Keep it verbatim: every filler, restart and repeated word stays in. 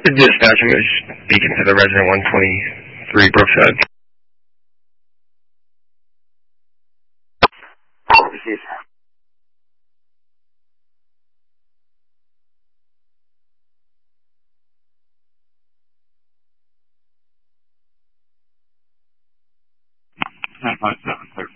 The dispatcher was speaking to the resident one twenty-three Brookside. ten five seven,